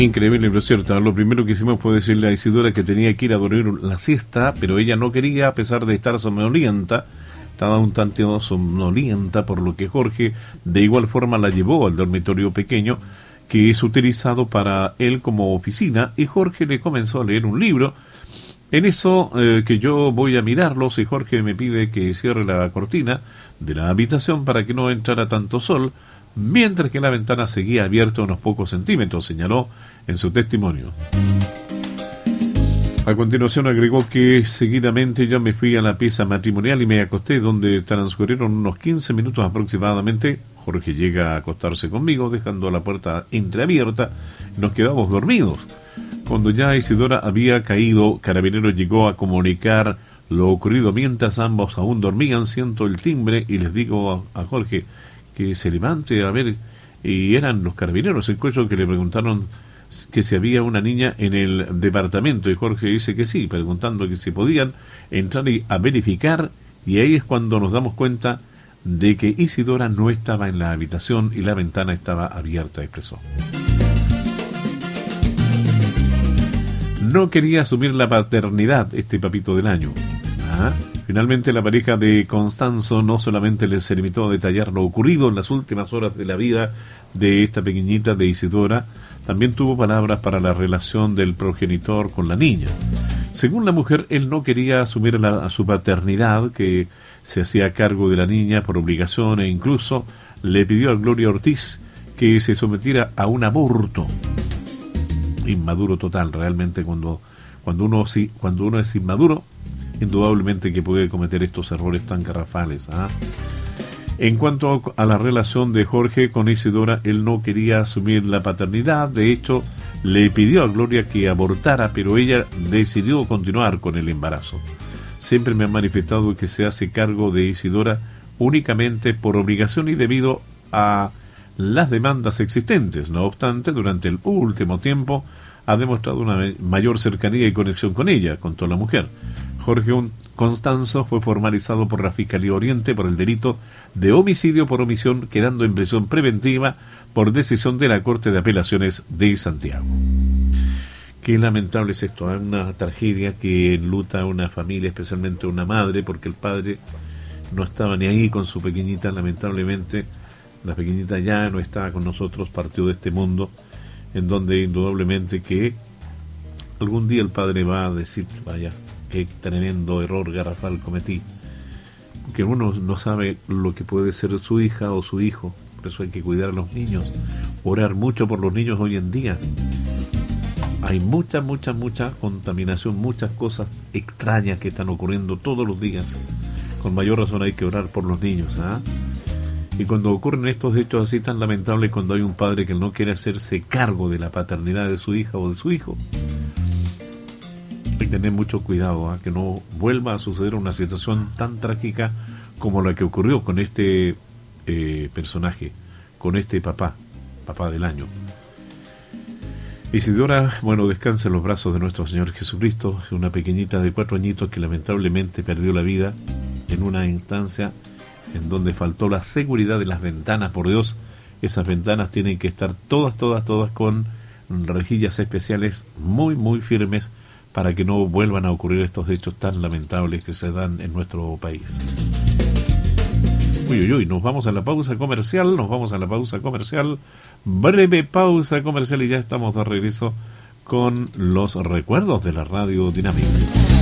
Increíble, pero cierto. Lo primero que hicimos fue decirle a Isidora que tenía que ir a dormir la siesta, pero ella no quería, a pesar de estar somnolienta. Estaba un tanto somnolienta, por lo que Jorge de igual forma la llevó al dormitorio pequeño, que es utilizado para él como oficina, y Jorge le comenzó a leer un libro. En eso que yo voy a mirarlos, y Jorge me pide que cierre la cortina de la habitación para que no entrara tanto sol, mientras que la ventana seguía abierta unos pocos centímetros, señaló en su testimonio. A continuación agregó que seguidamente yo me fui a la pieza matrimonial y me acosté, donde transcurrieron unos 15 minutos aproximadamente. Jorge llega a acostarse conmigo, dejando la puerta entreabierta. Nos quedamos dormidos. Cuando ya Isidora había caído, Carabineros llegó a comunicar lo ocurrido. Mientras ambos aún dormían, siento el timbre y les digo a Jorge que se levante a ver, y eran los Carabineros, el cuello, que le preguntaron que si había una niña en el departamento, y Jorge dice que sí, preguntando que si podían entrar a verificar, y ahí es cuando nos damos cuenta de que Isidora no estaba en la habitación y la ventana estaba abierta, expresó. No quería asumir la paternidad este papito del año. Finalmente la pareja de Constanzo no solamente se limitó a detallar lo ocurrido en las últimas horas de la vida de esta pequeñita de Isidora, también tuvo palabras para la relación del progenitor con la niña. Según la mujer, él no quería asumir su paternidad, que se hacía cargo de la niña por obligación, e incluso le pidió a Gloria Ortiz que se sometiera a un aborto. Inmaduro total, realmente, cuando uno es inmaduro, indudablemente que puede cometer estos errores tan garrafales. En cuanto a la relación de Jorge con Isidora, él no quería asumir la paternidad. De hecho, le pidió a Gloria que abortara, pero ella decidió continuar con el embarazo. Siempre me ha manifestado que se hace cargo de Isidora únicamente por obligación y debido a las demandas existentes. No obstante, durante el último tiempo ha demostrado una mayor cercanía y conexión con ella, contó la mujer. Jorge Constanzo fue formalizado por la Fiscalía Oriente por el delito de homicidio por omisión, quedando en prisión preventiva por decisión de la Corte de Apelaciones de Santiago. Qué lamentable es esto, una tragedia que enluta a una familia, especialmente a una madre, porque el padre no estaba ni ahí con su pequeñita. Lamentablemente la pequeñita ya no está con nosotros, partió de este mundo, en donde indudablemente que algún día el padre va a decir: vaya, qué tremendo error garrafal cometí. Que uno no sabe lo que puede ser su hija o su hijo. Por eso hay que cuidar a los niños, orar mucho por los niños hoy en día. Hay mucha contaminación, muchas cosas extrañas que están ocurriendo todos los días. Con mayor razón hay que orar por los niños. Y cuando ocurren estos hechos así tan lamentables, cuando hay un padre que no quiere hacerse cargo de la paternidad de su hija o de su hijo, hay que tener mucho cuidado, que no vuelva a suceder una situación tan trágica como la que ocurrió con este personaje, con este papá del año. Isidora, descansa en los brazos de nuestro Señor Jesucristo, una pequeñita de 4 añitos que lamentablemente perdió la vida en una instancia en donde faltó la seguridad de las ventanas. Por Dios, esas ventanas tienen que estar todas con rejillas especiales muy firmes, para que no vuelvan a ocurrir estos hechos tan lamentables que se dan en nuestro país. Nos vamos a la pausa comercial, breve pausa comercial, y ya estamos de regreso con los recuerdos de la Radio Dinámica.